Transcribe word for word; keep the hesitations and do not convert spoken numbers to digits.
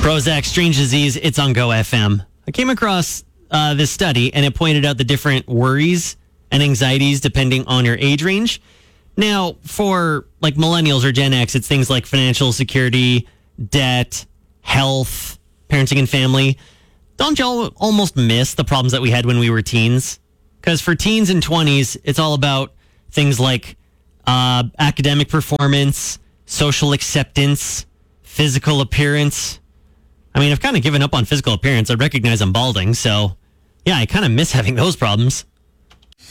Prozac, Strange Disease, it's on Go F M. I came across uh, this study, and it pointed out the different worries and anxieties depending on your age range. Now, for like millennials or Gen X, it's things like financial security, debt, health, parenting and family. Don't y'all almost miss the problems that we had when we were teens? Because for teens and twenties, it's all about things like uh, academic performance, social acceptance, physical appearance. I mean, I've kind of given up on physical appearance. I recognize I'm balding, so yeah, I kind of miss having those problems.